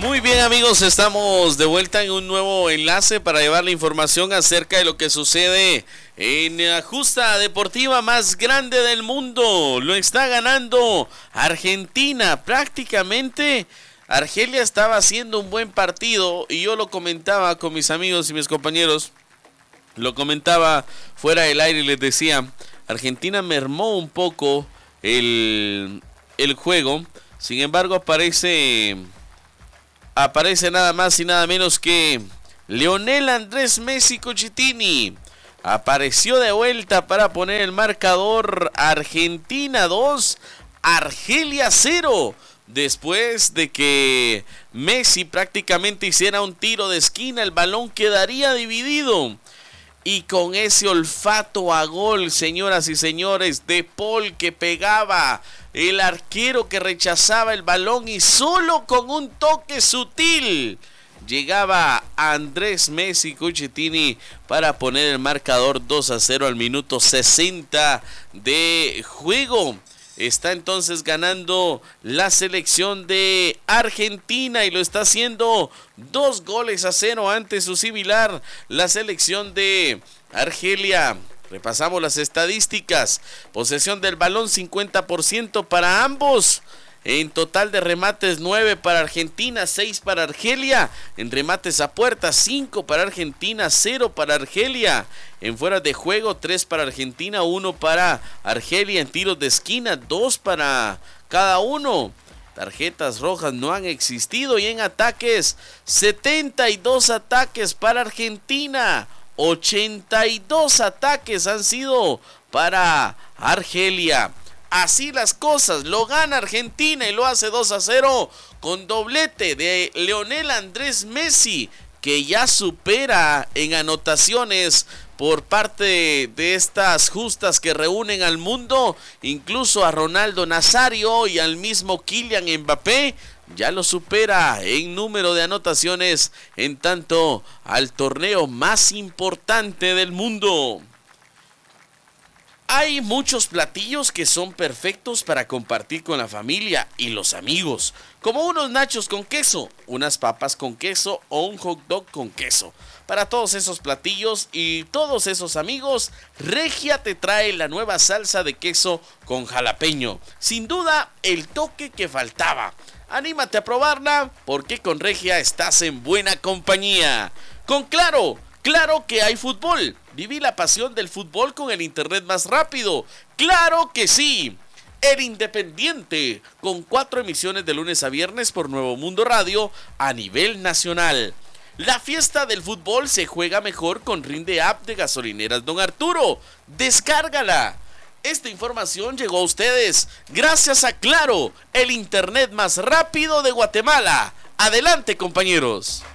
Muy bien, amigos, estamos de vuelta en un nuevo enlace para llevar la información acerca de lo que sucede en la justa deportiva más grande del mundo. Lo está ganando Argentina. Prácticamente Argelia estaba haciendo un buen partido y yo lo comentaba con mis amigos y mis compañeros. Lo comentaba fuera del aire y les decía, Argentina mermó un poco el juego. Sin embargo, aparece nada más y nada menos que Lionel Andrés Messi Cucitini. Apareció de vuelta para poner el marcador. Argentina 2, Argelia 0. Después de que Messi prácticamente hiciera un tiro de esquina, el balón quedaría dividido. Y con ese olfato a gol, señoras y señores, De Paul que pegaba, el arquero que rechazaba el balón y solo con un toque sutil llegaba Andrés Messi Cucitini para poner el marcador 2-0 al minuto 60 de juego. Está entonces ganando la selección de Argentina y lo está haciendo 2-0 ante su similar, la selección de Argelia. Repasamos las estadísticas. Posesión del balón 50% para ambos. En total de remates 9 para Argentina, 6 para Argelia. En remates a puerta 5 para Argentina, 0 para Argelia. En fuera de juego 3 para Argentina, 1 para Argelia. En tiros de esquina 2 para cada uno. Tarjetas rojas no han existido. Y en ataques 72 ataques para Argentina. 82 ataques han sido para Argelia. Así las cosas, lo gana Argentina y lo hace 2-0 con doblete de Lionel Andrés Messi, que ya supera en anotaciones por parte de estas justas que reúnen al mundo, incluso a Ronaldo Nazario y al mismo Kylian Mbappé. Ya lo supera en número de anotaciones en tanto al torneo más importante del mundo. Hay muchos platillos que son perfectos para compartir con la familia y los amigos, como unos nachos con queso, unas papas con queso o un hot dog con queso. Para todos esos platillos y todos esos amigos, Regia te trae la nueva salsa de queso con jalapeño. Sin duda, el toque que faltaba. Anímate a probarla, porque con Regia estás en buena compañía. Con Claro que hay fútbol. Viví la pasión del fútbol con el internet más rápido. ¡Claro que sí! El Independiente, con 4 emisiones de lunes a viernes por Nuevo Mundo Radio a nivel nacional. La fiesta del fútbol se juega mejor con Rinde App de Gasolineras Don Arturo. ¡Descárgala! Esta información llegó a ustedes gracias a Claro, el internet más rápido de Guatemala. Adelante, compañeros.